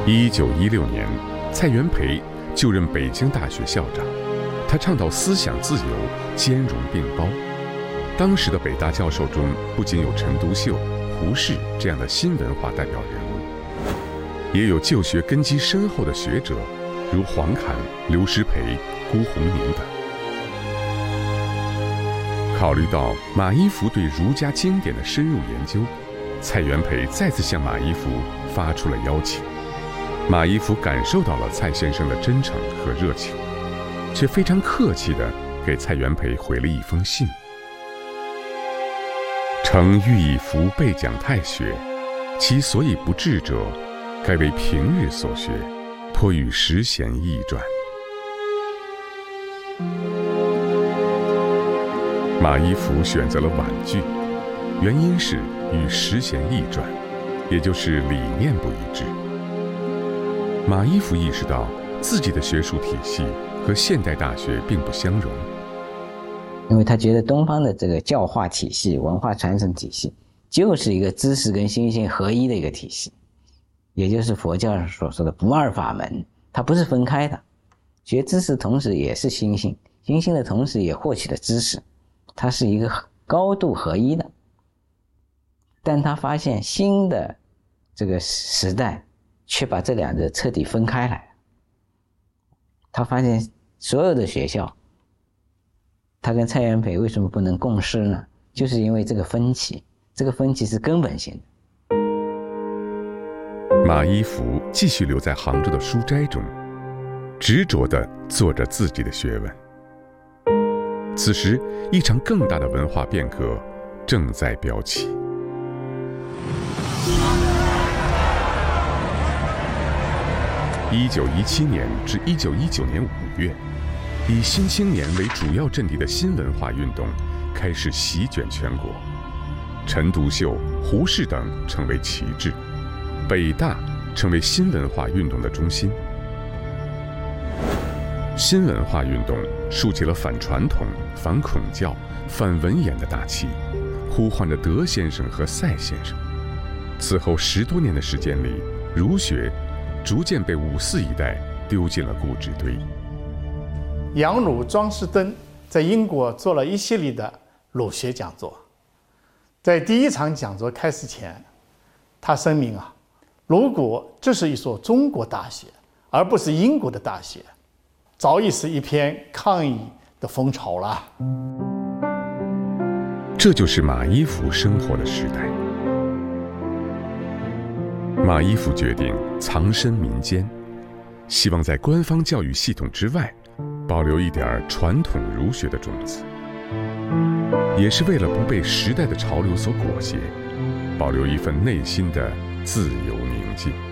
1916年，蔡元培就任北京大学校长，他倡导思想自由，兼容并包。当时的北大教授中，不仅有陈独秀、胡适这样的新文化代表人物，也有就学根基深厚的学者，如黄侃、刘师培、辜鸿铭等。考虑到马一孚对儒家经典的深入研究，蔡元培再次向马一孚发出了邀请。马一孚感受到了蔡先生的真诚和热情，却非常客气地给蔡元培回了一封信。诚欲以孚备讲太学，其所以不至者，该为平日所学，颇与时贤异传。马一孚选择了婉拒，原因是与时贤异传，也就是理念不一致。马一孚意识到自己的学术体系和现代大学并不相容， 因为他觉得东方的这个教化体系、文化传承体系就是一个知识跟心性合一的一个体系，也就是佛教所说的不二法门，它不是分开的。学知识同时也是心性，心性的同时也获取了知识，它是一个高度合一的。但他发现新的这个时代却把这两者彻底分开来。他发现所有的学校，他跟蔡元培为什么不能共事呢？就是因为这个分歧，这个分歧是根本性的。 马一孚继续留在杭州的书斋中，执着地做着自己的学问。此时，一场更大的文化变革正在飙起。1917年至1919年5月，以新青年为主要阵地的新文化运动开始席卷全国，陈独秀、胡适等成为旗帜，北大成为新文化运动的中心。新文化运动竖起了反传统、反孔教、反文言的大旗，呼唤着德先生和赛先生。此后10多年的时间里，儒学逐渐被54一代丢进了故纸堆。 杨儒庄士敦在英国做了一系列的儒学讲座。在第一场讲座开始前，他声明如果这是一所中国大学，而不是英国的大学，早已是一片抗议的风潮了。 这就是马一孚生活的时代。马一孚决定藏身民间，希望在官方教育系统之外保留一点传统儒学的种子，也是为了不被时代的潮流所裹挟，保留一份内心的自由宁静。